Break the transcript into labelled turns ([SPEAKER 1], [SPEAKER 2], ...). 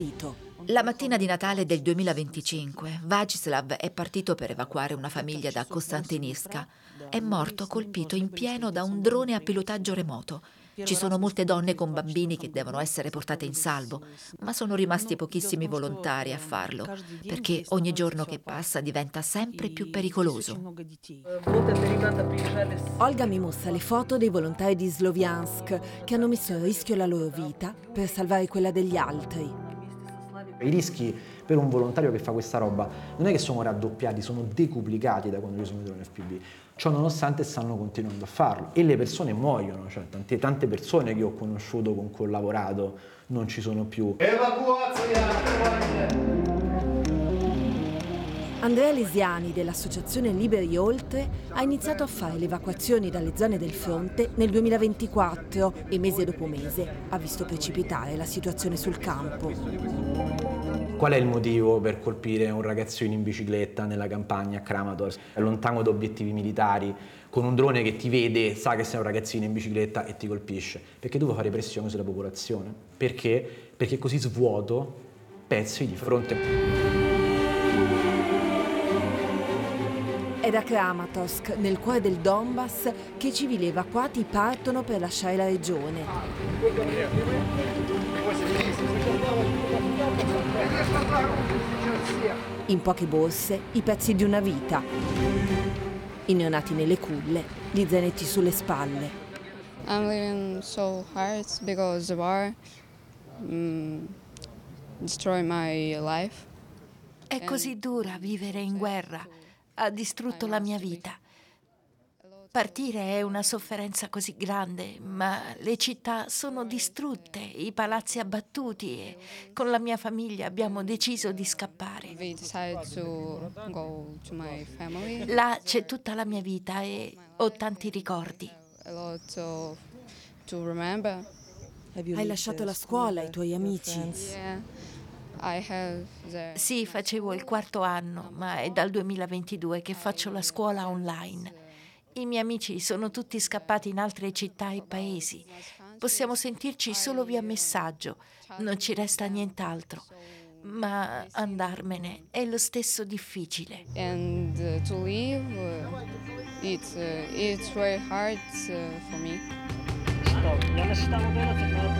[SPEAKER 1] La mattina di Natale del 2025, Vajislav è partito per evacuare una famiglia da Kostantinivka. È morto colpito in pieno da un drone a pilotaggio remoto. Ci sono molte donne con bambini che devono essere portate in salvo, ma sono rimasti pochissimi volontari a farlo, perché ogni giorno che passa diventa sempre più pericoloso.
[SPEAKER 2] Olga mi mostra le foto dei volontari di Sloviansk che hanno messo a rischio la loro vita per salvare quella degli altri.
[SPEAKER 3] I rischi per un volontario che fa questa roba non è che sono raddoppiati, sono decuplicati da quando ci sono i droni FPV. Ciò nonostante stanno continuando a farlo e le persone muoiono, cioè tante persone che ho conosciuto, con cui ho lavorato, non ci sono più.
[SPEAKER 2] Andrea Lesiani dell'associazione Liberi Oltre ha iniziato a fare le evacuazioni dalle zone del fronte nel 2024 e mese dopo mese ha visto precipitare la situazione sul campo.
[SPEAKER 3] Qual è il motivo per colpire un ragazzino in bicicletta nella campagna a Kramatorsk, lontano da obiettivi militari, con un drone che ti vede, sa che sei un ragazzino in bicicletta e ti colpisce? Perché tu vuoi fare pressione sulla popolazione. Perché? Perché così svuoto pezzi di fronte.
[SPEAKER 2] È da Kramatorsk, nel cuore del Donbass, che i civili evacuati partono per lasciare la regione. In poche borse i pezzi di una vita, i neonati nelle culle, gli zainetti sulle spalle.
[SPEAKER 4] I'm living so hard because the war destroyed my life.
[SPEAKER 5] È così dura vivere in guerra, ha distrutto la mia vita. Partire è una sofferenza così grande, ma le città sono distrutte, i palazzi abbattuti e con la mia famiglia abbiamo deciso di scappare.
[SPEAKER 4] We decided to go to my family.
[SPEAKER 5] Là c'è tutta la mia vita e ho tanti ricordi.
[SPEAKER 4] A lot to remember.
[SPEAKER 2] Hai lasciato la scuola, i tuoi amici?
[SPEAKER 4] Yeah, I have the.
[SPEAKER 5] Sì, facevo il quarto anno, ma è dal 2022 che faccio la scuola online. I miei amici sono tutti scappati in altre città e paesi. Possiamo sentirci solo via messaggio, non ci resta nient'altro. Ma andarmene è lo stesso difficile.
[SPEAKER 4] And to leave, it's very hard for me.